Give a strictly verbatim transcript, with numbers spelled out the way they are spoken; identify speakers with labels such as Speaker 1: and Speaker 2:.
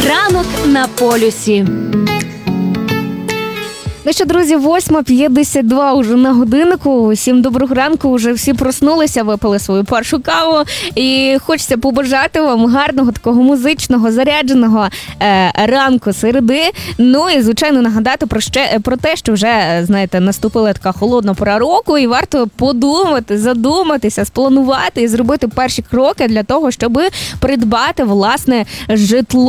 Speaker 1: Ранок на полюсі.
Speaker 2: Ну що, друзі, восьма п'ятдесят два уже на годиннику. Всім доброго ранку, вже всі проснулися, випили свою першу каву. І хочеться побажати вам гарного, такого музичного, зарядженого е, ранку середи. Ну і, звичайно, нагадати про, ще, про те, що вже, знаєте, наступила така холодна пора року, і варто подумати, задуматися, спланувати і зробити перші кроки для того, щоб придбати власне житло.